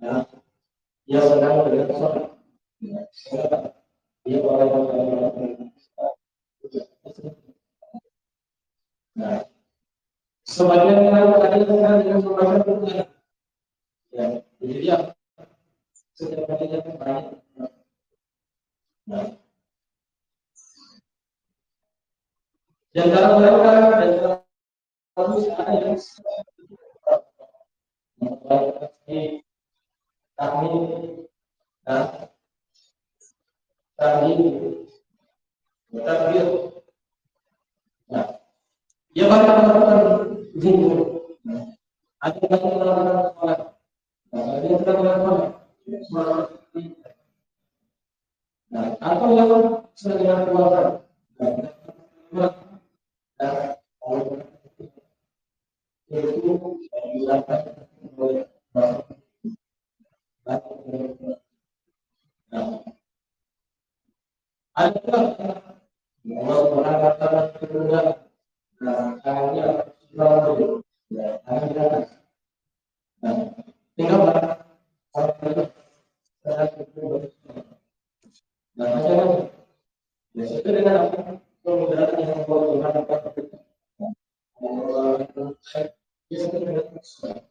Nah, dia sedang berdosa. Dia orang. Nah, sebagian orang tadi dengan membaca Quran. Ya, jadi dia setiap harinya baik. Nah, di antara mereka dan harus ada yang seperti kami, nah, tadi, takbir. Nah, dia banyak melakukan zikir. Ada yang melakukan sholat. Ada yang melakukan sholat. Nah, atau yang sedang puasa. Nah, itu dilakukan oleh ada orang kata kedua, hanya selalu hanya tinggal nah macam itu dengan kemudahan yang Tuhan